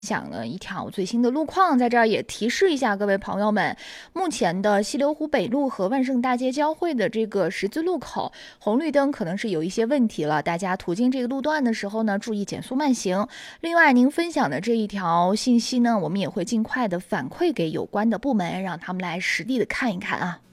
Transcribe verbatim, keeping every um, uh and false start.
享了一条最新的路况，在这儿也提示一下各位朋友们，目前的西流湖北路和万盛大街交汇的这个十字路口红绿灯可能是有一些问题了，大家途经这个路段的时候呢，注意减速慢行。另外您分享的这一条信息呢，我们也会尽快的反馈给有关的部门，让他们来实地的看一看啊。